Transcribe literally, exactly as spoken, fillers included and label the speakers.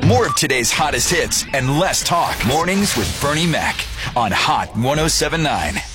Speaker 1: More of today's hottest hits and less talk. Mornings with Bernie Mac on Hot ten seventy-nine.